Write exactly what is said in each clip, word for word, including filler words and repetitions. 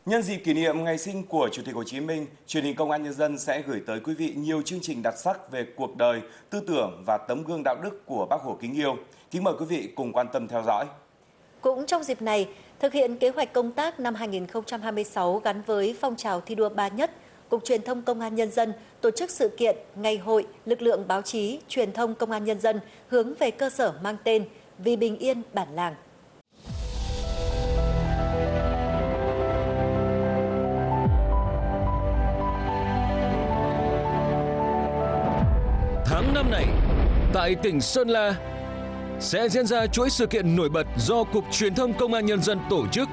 Nhân dịp kỷ niệm ngày sinh của Chủ tịch Hồ Chí Minh, truyền hình Công an Nhân dân sẽ gửi tới quý vị nhiều chương trình đặc sắc về cuộc đời, tư tưởng và tấm gương đạo đức của Bác Hồ kính yêu. Kính mời quý vị cùng quan tâm theo dõi. Cũng trong dịp này, thực hiện kế hoạch công tác năm hai nghìn không trăm hai mươi sáu gắn với phong trào thi đua ba nhất, Cục Truyền thông Công an Nhân dân tổ chức sự kiện Ngày hội lực lượng báo chí, truyền thông Công an Nhân dân hướng về cơ sở mang tên Vì bình yên bản làng. Tháng năm này, tại tỉnh Sơn La, sẽ diễn ra chuỗi sự kiện nổi bật do Cục Truyền thông Công an Nhân dân tổ chức.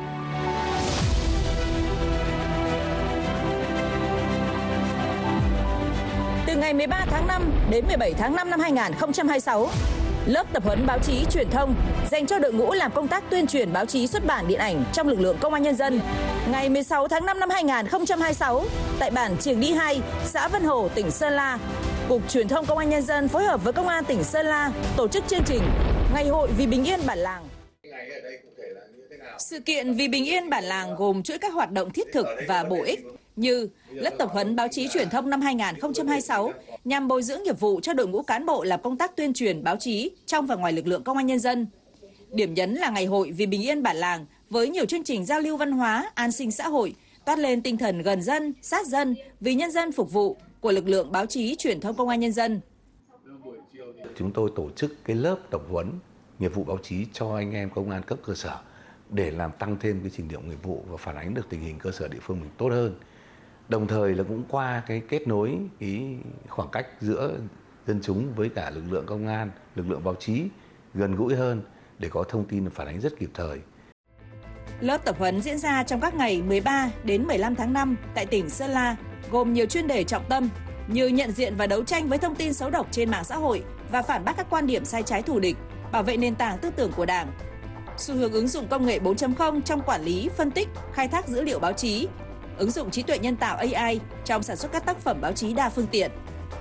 Từ ngày mười ba tháng năm đến mười bảy tháng năm năm hai nghìn không trăm hai mươi sáu, lớp tập huấn báo chí truyền thông dành cho đội ngũ làm công tác tuyên truyền báo chí xuất bản điện ảnh trong lực lượng Công an Nhân dân. Ngày mười sáu tháng năm năm hai nghìn không trăm hai mươi sáu, tại bản Triềng Đi hai, xã Vân Hồ, tỉnh Sơn La, Cục Truyền thông Công an Nhân dân phối hợp với Công an tỉnh Sơn La tổ chức chương trình Ngày hội Vì bình yên bản làng. Sự kiện Vì bình yên bản làng gồm chuỗi các hoạt động thiết thực và bổ ích như lớp tập huấn báo chí truyền thông năm hai nghìn không trăm hai mươi sáu nhằm bồi dưỡng nghiệp vụ cho đội ngũ cán bộ làm công tác tuyên truyền báo chí trong và ngoài lực lượng Công an Nhân dân. Điểm nhấn là Ngày hội Vì bình yên bản làng với nhiều chương trình giao lưu văn hóa, an sinh xã hội, toát lên tinh thần gần dân, sát dân, vì nhân dân phục vụ của lực lượng báo chí truyền thông Công an Nhân dân. Chúng tôi tổ chức cái lớp tập huấn nghiệp vụ báo chí cho anh em công an cấp cơ sở để làm tăng thêm cái trình độ nghiệp vụ và phản ánh được tình hình cơ sở địa phương mình tốt hơn. Đồng thời là cũng qua cái kết nối cái khoảng cách giữa dân chúng với cả lực lượng công an, lực lượng báo chí gần gũi hơn để có thông tin phản ánh rất kịp thời. Lớp tập huấn diễn ra trong các ngày mười ba đến mười lăm tháng năm tại tỉnh Sơn La, gồm nhiều chuyên đề trọng tâm như nhận diện và đấu tranh với thông tin xấu độc trên mạng xã hội và phản bác các quan điểm sai trái thù địch, bảo vệ nền tảng tư tưởng của Đảng, xu hướng ứng dụng công nghệ bốn chấm không trong quản lý, phân tích, khai thác dữ liệu báo chí, ứng dụng trí tuệ nhân tạo A I trong sản xuất các tác phẩm báo chí đa phương tiện.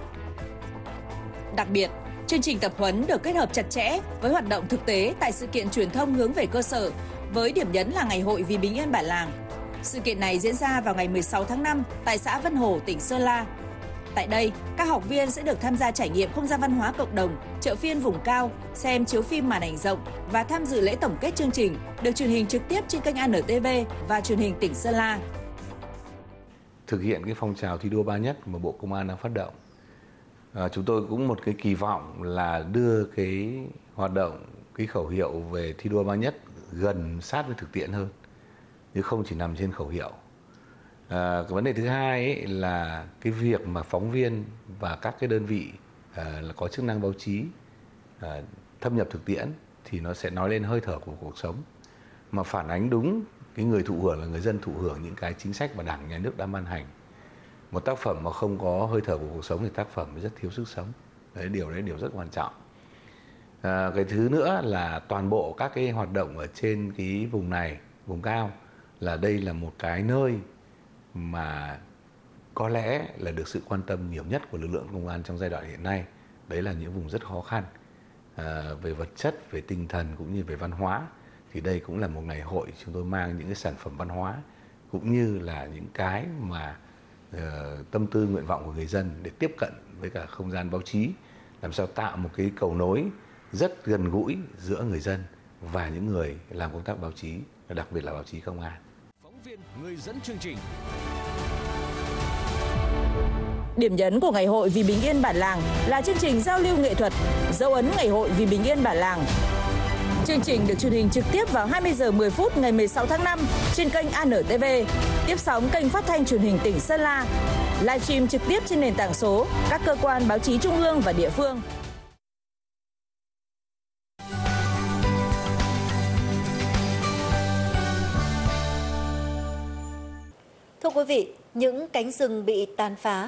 Đặc biệt, chương trình tập huấn được kết hợp chặt chẽ với hoạt động thực tế tại sự kiện truyền thông hướng về cơ sở với điểm nhấn là Ngày hội Vì bình yên bản làng. Sự kiện này diễn ra vào ngày mười sáu tháng năm tại xã Vân Hồ, tỉnh Sơn La. Tại đây, các học viên sẽ được tham gia trải nghiệm không gian văn hóa cộng đồng, chợ phiên vùng cao, xem chiếu phim màn ảnh rộng và tham dự lễ tổng kết chương trình được truyền hình trực tiếp trên kênh A N T V và truyền hình tỉnh Sơn La. Thực hiện cái phong trào thi đua ba nhất mà Bộ Công an đang phát động, à, chúng tôi cũng một cái kỳ vọng là đưa cái hoạt động, cái khẩu hiệu về thi đua ba nhất gần sát với thực tiễn hơn, chứ không chỉ nằm trên khẩu hiệu. À, cái vấn đề thứ hai ấy là cái việc mà phóng viên và các cái đơn vị à, là có chức năng báo chí à, thâm nhập thực tiễn thì nó sẽ nói lên hơi thở của cuộc sống, mà phản ánh đúng cái người thụ hưởng là người dân thụ hưởng những cái chính sách mà Đảng, Nhà nước đã ban hành. Một tác phẩm mà không có hơi thở của cuộc sống thì tác phẩm rất thiếu sức sống. Đấy, điều đấy điều rất quan trọng. À, cái thứ nữa là toàn bộ các cái hoạt động ở trên cái vùng này, vùng cao, là đây là một cái nơi mà có lẽ là được sự quan tâm nhiều nhất của lực lượng công an trong giai đoạn hiện nay. Đấy là những vùng rất khó khăn à, về vật chất, về tinh thần cũng như về văn hóa. Thì đây cũng là một ngày hội chúng tôi mang những cái sản phẩm văn hóa cũng như là những cái mà uh, tâm tư nguyện vọng của người dân để tiếp cận với cả không gian báo chí, làm sao tạo một cái cầu nối rất gần gũi giữa người dân và những người làm công tác báo chí, đặc biệt là báo chí công an. Phóng viên, người dẫn chương trình. Điểm nhấn của Ngày hội Vì bình yên bản làng là chương trình giao lưu nghệ thuật dấu ấn Ngày hội Vì bình yên bản làng. Chương trình được truyền hình trực tiếp vào hai mươi giờ mười phút ngày mười sáu tháng năm trên kênh A N T V, tiếp sóng kênh phát thanh truyền hình tỉnh Sơn La, livestream trực tiếp trên nền tảng số các cơ quan báo chí trung ương và địa phương. Thưa quý vị, những cánh rừng bị tàn phá